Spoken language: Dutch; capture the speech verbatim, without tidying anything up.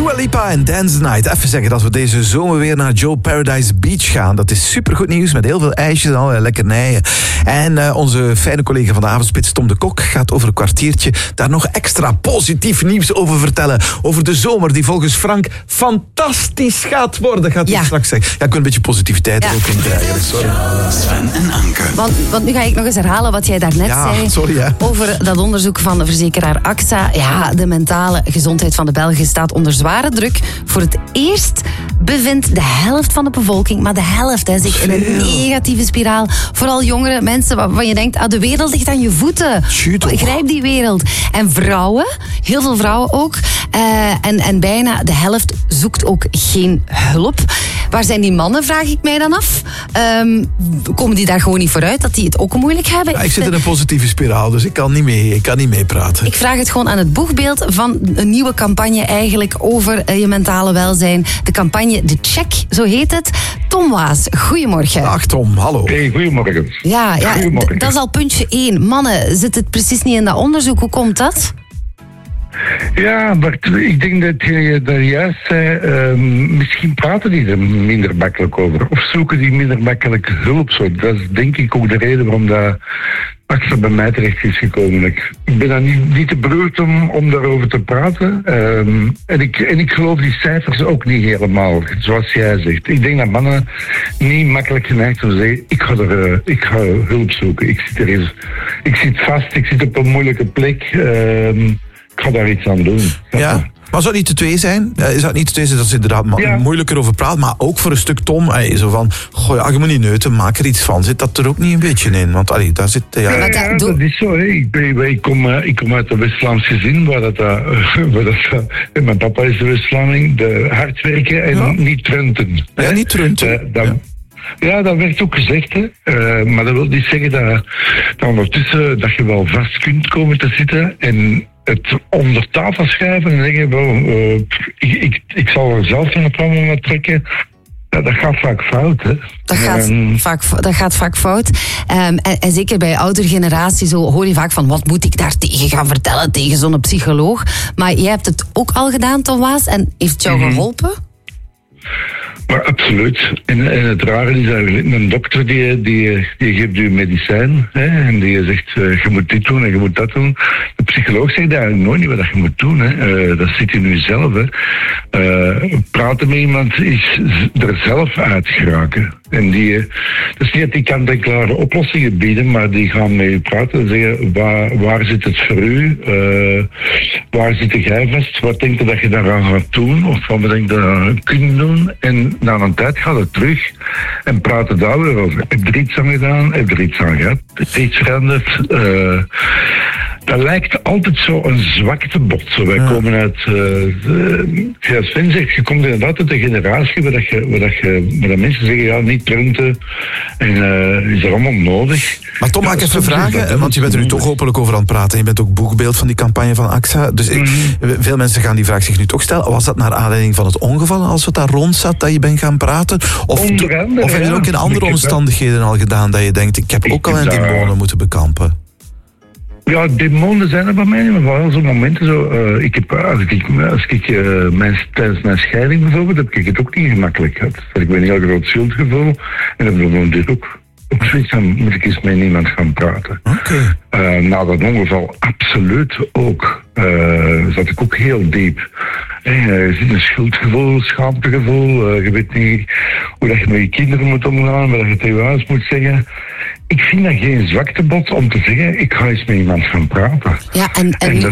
Dua Lipa en Dance the Night. Even zeggen dat we deze zomer weer naar Joe Paradise Beach gaan. Dat is supergoed nieuws met heel veel ijsjes en allerlei lekkernijen. En uh, onze fijne collega van de avondspits, Tom de Kok, gaat over een kwartiertje daar nog extra positief nieuws over vertellen. Over de zomer die volgens Frank fantastisch gaat worden. Gaat hij ja. straks zeggen. Ja, ik wil een beetje positiviteit ja. er ook in krijgen. Sorry. Sven en Anke. Want, want nu ga ik nog eens herhalen wat jij daarnet ja, zei. Sorry, hè. Over dat onderzoek van de verzekeraar A X A. Ja, de mentale gezondheid van de Belgen staat onder zware druk. Voor het eerst bevindt de helft van de bevolking, maar de helft hè, zich in een negatieve spiraal. Vooral jongere mensen waarvan je denkt, ah, de wereld ligt aan je voeten. Grijp die wereld. En vrouwen, heel veel vrouwen ook. Uh, en, en bijna de helft zoekt ook geen hulp. Waar zijn die mannen, vraag ik mij dan af. Um, komen die daar gewoon niet vooruit, dat die het ook moeilijk hebben? Ja, ik zit in een positieve spiraal, dus ik kan niet mee, ik kan niet meepraten. Ik vraag het gewoon aan het boegbeeld van een nieuwe campagne eigenlijk over uh, je mentale welzijn. De campagne De Check, zo heet het. Tom Waas, goedemorgen. Dag Tom, hallo. Hey, goedemorgen. Ja, ja goedemorgen. D- dat is al puntje één. Mannen, zit het precies niet in dat onderzoek? Hoe komt dat? Ja, maar ik denk dat je daar juist zei, uh, misschien praten die er minder makkelijk over. Of zoeken die minder makkelijk hulp. Zo. Dat is denk ik ook de reden waarom dat A X A bij mij terecht is gekomen. Ik, ik ben daar niet, niet te beroerd om, om daarover te praten. Um, en, ik, en ik geloof die cijfers ook niet helemaal, zoals jij zegt. Ik denk dat mannen niet makkelijk geneigd zijn om te zeggen, ik ga, er, uh, ik ga hulp zoeken. Ik zit, er eens, ik zit vast, ik zit op een moeilijke plek. Um, Ik ga daar iets aan doen. Ja, maar zou het niet te twee zijn? Is dat niet te twee zijn dat ze inderdaad ma- ja. moeilijker over praten, maar ook voor een stuk Tom, ey, zo van, goh, ja, je moet niet neuten, maak er iets van. Zit dat er ook niet een beetje in? Want allee, daar zit... Ja, ja, ja, ja dat is zo. Hè. Ik, ben, ik, kom, uh, ik kom uit een West-Vlaams gezin, waar dat... Uh, waar dat uh, mijn papa is de West-Vlaming, de hard werken en ja. niet trunten. Ja, niet trunten. Uh, dat, ja. Ja, dat werd ook gezegd, hè. Uh, maar dat wil niet zeggen dat, dat ondertussen dat je wel vast kunt komen te zitten en het onder tafel schuiven en zeggen, wel, uh, ik, ik, ik zal er zelf een plan om trekken. Ja, dat gaat vaak fout, hè. Dat gaat, um, vaak, dat gaat vaak fout. Um, en, en zeker bij oudere generatie zo hoor je vaak van, wat moet ik daar tegen gaan vertellen tegen zo'n psycholoog? Maar jij hebt het ook al gedaan, Tom Waas, en heeft het jou mm-hmm. geholpen? Maar absoluut. En, en het rare is eigenlijk, een dokter die, die, die geeft u medicijn, hè, en die zegt, uh, je moet dit doen en je moet dat doen. De psycholoog zegt eigenlijk nooit niet wat je moet doen. Hè. Uh, dat zit in u zelf. Hè. Uh, praten met iemand is er zelf uit geraken. En die, uh, dat is niet dat die kant-en-klare oplossingen bieden, maar die gaan met u praten en zeggen, waar, waar zit het voor u? Uh, waar zit jij vast? Wat denk je dat je daaraan gaat doen? Of wat denk je daaraan kunt doen? En na een tijd gaat het terug en praten daar weer over. Heb je er iets aan gedaan? Heb je er iets aan gehad? Heb je iets veranderd? Uh, dat lijkt altijd zo een zwaktebod. Zo, wij ja. komen uit... Uh, ja, Sven zegt, je komt inderdaad uit een generatie waar, dat je, waar, dat je, waar dat mensen zeggen, ja, niet trunten. En uh, is er allemaal nodig. Maar Tom, maak ja, even vragen, want je bent er nu toch hopelijk over aan het praten. Je bent ook boegbeeld van die campagne van A X A. Dus mm-hmm. ik, veel mensen gaan die vraag zich nu toch stellen. Was dat naar aanleiding van het ongeval, als het daar rond zat, dat je bent gaan praten? Of, andere, of heb je ja. ook in andere omstandigheden al gedaan dat je denkt, ik heb ook al een demonen moeten bekampen? Ja, demonen zijn er bij mij niet, maar wel zo'n momenten zo. Uh, ik heb, als ik, als ik uh, mijn, tijdens mijn scheiding bijvoorbeeld, heb ik het ook niet gemakkelijk gehad. Ik ben een heel groot schuldgevoel en heb dan dit ook. Op zoiets dan moet ik eens met niemand gaan praten. Okay. Uh, na dat ongeval absoluut ook. Uh, zat ik ook heel diep. Hey, uh, je ziet een schuldgevoel, schaamtegevoel. Uh, je weet niet hoe dat je met je kinderen moet omgaan, wat je tegen huis moet zeggen. Ik vind dat geen zwaktebod om te zeggen, ik ga eens met iemand gaan praten. Ja, en, en... en